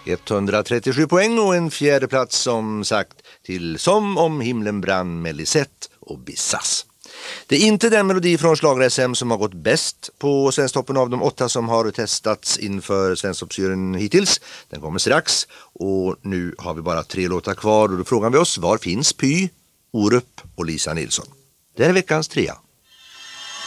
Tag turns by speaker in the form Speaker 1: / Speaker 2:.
Speaker 1: 137 poäng och en fjärde plats som sagt till Som om himlen brann med Lisette och Bissas. Det är inte den melodi från Schlager-SM som har gått bäst på Svensktoppen av de 8 som har testats inför Svensktoppsjuryn hittills. Den kommer strax och nu har vi bara 3 låtar kvar och då frågar vi oss, var finns Py, Orup och Lisa Nilsson? Det är veckans 3.